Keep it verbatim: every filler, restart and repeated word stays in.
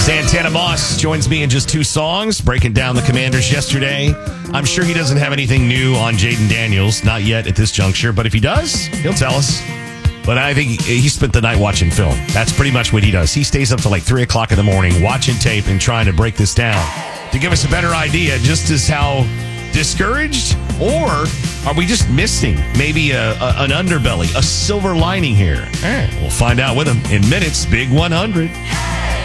Santana Moss joins me in just two songs, breaking down the Commanders yesterday. I'm sure he doesn't have anything new on Jaden Daniels, not yet at this juncture, but if he does, he'll tell us. But I think he, he spent the night watching film. That's pretty much what he does. He stays up till like three o'clock in the morning watching tape and trying to break this down to give us a better idea just as how discouraged or are we just missing maybe a, a, an underbelly, a silver lining here. Eh, we'll find out with him in minutes. Big one hundred.